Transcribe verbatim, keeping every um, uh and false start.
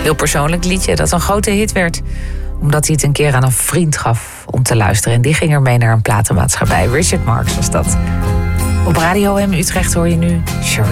Heel persoonlijk liedje dat een grote hit werd, omdat hij het een keer aan een vriend gaf om te luisteren. En die ging ermee naar een platenmaatschappij. Richard Marx was dat. Op Radio M Utrecht hoor je nu Sheree.